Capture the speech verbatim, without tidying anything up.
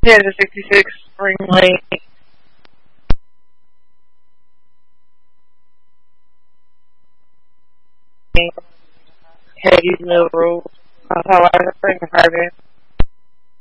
Yeah, the sixty-six Spring Lake. Heavy Mill Road. That's how I heard it.